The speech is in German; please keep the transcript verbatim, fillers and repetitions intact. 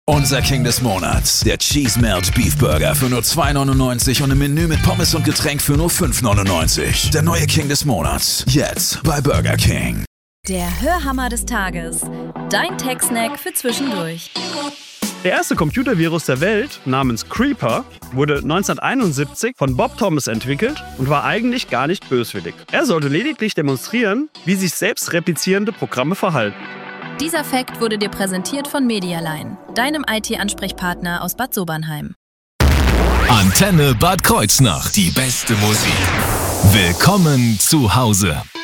Unser King des Monats, der Cheese Melt Beef Burger für nur zwei neunundneunzig und im Menü mit Pommes und Getränk für nur fünf neunundneunzig. Der neue King des Monats, jetzt bei Burger King. Der Hörhammer des Tages, dein Tech-Snack für zwischendurch. Der erste Computervirus der Welt, namens Creeper, wurde neunzehnhunderteinundsiebzig von Bob Thomas entwickelt und war eigentlich gar nicht böswillig. Er sollte lediglich demonstrieren, wie sich selbst replizierende Programme verhalten. Dieser Fact wurde dir präsentiert von Medialine, deinem I T-Ansprechpartner aus Bad Sobernheim. Antenne Bad Kreuznach, die beste Musik. Willkommen zu Hause.